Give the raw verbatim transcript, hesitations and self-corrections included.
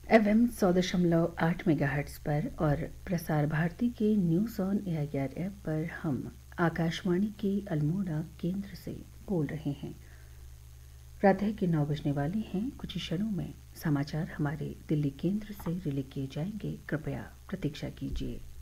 F M सौ दशमलव आठ मेगाहर्ट्ज़ पर और प्रसार भारती के न्यूज़ ऑन एआईआर ऐप पर हम आकाशवाणी के अल्मोड़ा केंद्र से बोल रहे हैं। प्रातः के नौ बजने वाले हैं। कुछ ही क्षणों में समाचार हमारे दिल्ली केंद्र से रिले किए जाएंगे। कृपया प्रतीक्षा कीजिए।